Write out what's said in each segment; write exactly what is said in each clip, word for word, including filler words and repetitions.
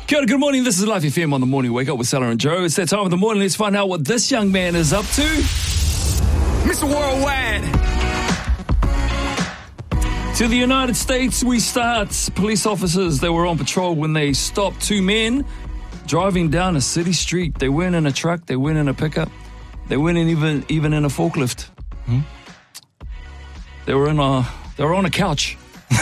Kia ora, good morning. This is Life F M on the Morning Wake Up with Salah and Joe. It's that time of the morning. Let's find out what this young man is up to. Mister Worldwide. To the United States we start. Police officers, they were on patrol when they stopped two men driving down a city street. They weren't in a truck. They weren't in a pickup. They weren't in even even in a forklift. Hmm? They were in a. They were on a couch,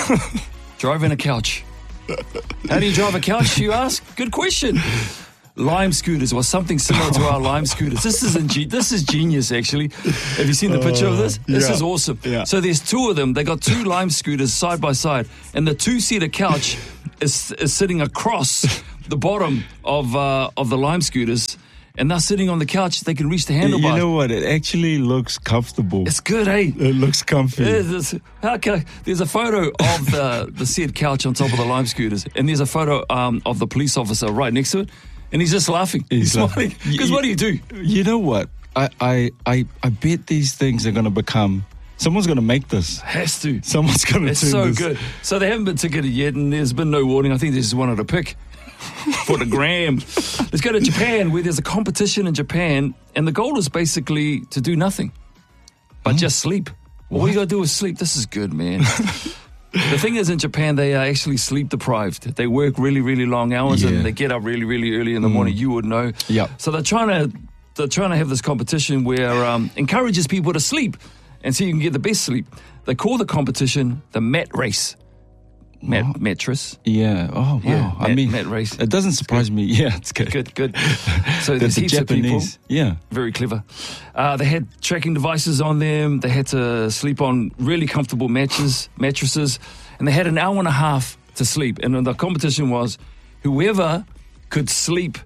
driving a couch. How do you drive a couch, you ask? Good question. Lime scooters, or something similar to our Lime scooters. This is inge- this is genius, actually. Have you seen the picture of this? This yeah. is awesome. Yeah. So there's two of them. They got two Lime scooters side by side, and the two-seater couch is, is sitting across the bottom of uh, of the Lime scooters, and they're sitting on the couch. They can reach the handlebars. You know what? It actually looks comfortable. It's good, eh? It looks comfy. Yeah, there's, okay, there's a photo of the, the said couch on top of the Lime scooters, and there's a photo um, of the police officer right next to it, and he's just laughing. He's, he's smiling. Because what do you do? You know what? I, I, I, I bet these things are going to become... Someone's going to make this. Has to. Someone's going to It's turn so this. good. So they haven't been ticketed yet, and there's been no warning. I think they just wanted to pick for the gram. Let's go to Japan, where there's a competition in Japan, and the goal is basically to do nothing, but Hmm? just sleep. All you got to do is sleep. This is good, man. The thing is, in Japan, they are actually sleep deprived. They work really, really long hours, Yeah. and they get up really, really early in the morning. You would know. Yeah. So they're trying to they're trying to have this competition where um, encourages people to sleep, and so you can get the best sleep. They call the competition the mat race. Mat, What? mattress. Yeah. Oh, wow. Yeah, I mat- mean, mat race. it doesn't surprise me. Yeah, it's good. Good, good. So That there's the heaps of people. Japanese. Yeah. Very clever. Uh, they had tracking devices on them. They had to sleep on really comfortable matches, mattresses, and they had an hour and a half to sleep. And the competition was whoever could sleep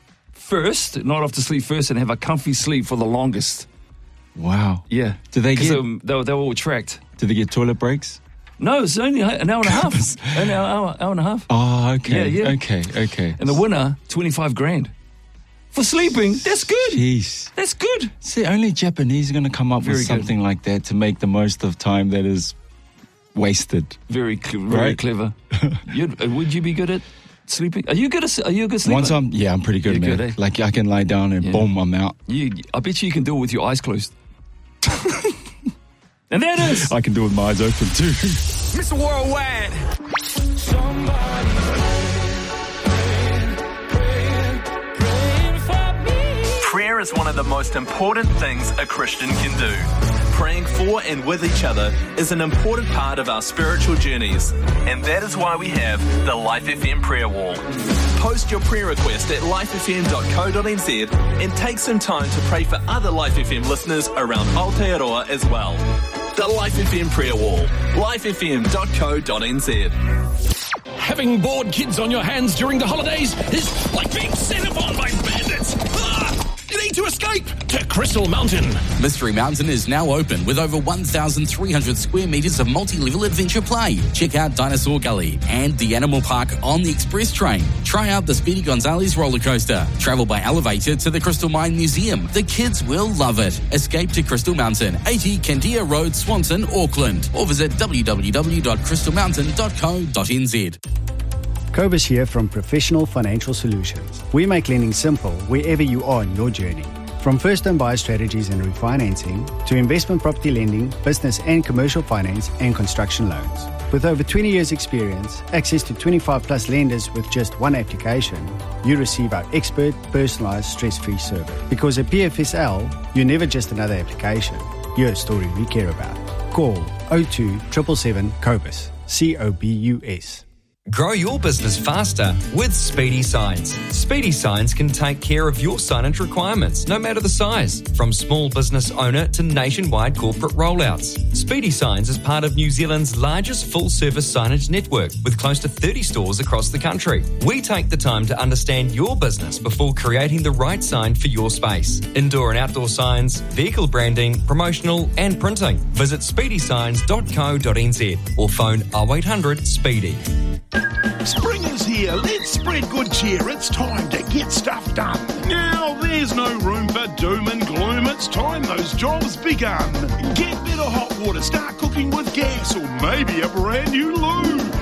first, not off to sleep first, and have a comfy sleep for the longest. Wow. Yeah. Do they 'Cause get- um, they, were, they were all tracked. Do they get toilet breaks? No, it's only an hour and a half. An hour, hour, hour and a half. Oh, okay. Yeah, yeah. Okay, okay. And the winner, twenty-five grand. For sleeping, that's good. Jeez. That's good. See, only Japanese are going to come up Very with good. something like that to make the most of time that is wasted. Very, cl- very Right? clever. You'd, uh, would you be good at sleeping? Are you good at? Are you a good sleeper? Once I'm, yeah, I'm pretty good, You're man. good, eh? Like I can lie down and Yeah. boom, I'm out. You, I bet you you can do it with your eyes closed. And there it is. I can do it with my eyes open too. Mister Worldwide. Prayer is one of the most important things a Christian can do. Praying for and with each other is an important part of our spiritual journeys, and that is why we have the Life F M prayer wall. Post your prayer request at life f m dot co dot n z and take some time to pray for other Life F M listeners around Aotearoa as well. The Life F M prayer wall, life f m dot co dot n z. Having bored kids on your hands during the holidays is like being set upon by bandits. Ah! You need to escape to Crystal Mountain. Mystery Mountain is now open with over one thousand three hundred square metres of multi-level adventure play. Check out Dinosaur Gully and the Animal Park on the Express Train. Try out the Speedy Gonzales roller coaster. Travel by elevator to the Crystal Mine Museum. The kids will love it. Escape to Crystal Mountain, eighty Candia Road, Swanson, Auckland. Or visit w w w dot crystal mountain dot co dot n z. Cobus here from Professional Financial Solutions. We make lending simple wherever you are in your journey. From first-time buyer strategies and refinancing to investment property lending, business and commercial finance and construction loans. With over twenty years experience, access to twenty-five plus lenders with just one application, you receive our expert, personalised, stress-free service. Because at P F S L, you're never just another application. You're a story we care about. Call oh two seven seven seven COBUS. C O B U S. Grow your business faster with Speedy Signs. Speedy Signs can take care of your signage requirements, no matter the size, from small business owner to nationwide corporate rollouts. Speedy Signs is part of New Zealand's largest full-service signage network, with close to thirty stores across the country. We take the time to understand your business before creating the right sign for your space. Indoor and outdoor signs, vehicle branding, promotional and printing. Visit speedy signs dot co dot n z or phone oh eight hundred SPEEDY. Spring is here, let's spread good cheer, it's time to get stuff done. Now there's no room for doom and gloom, it's time those jobs begun. Get better hot water, start cooking with gas, or maybe a brand new loo.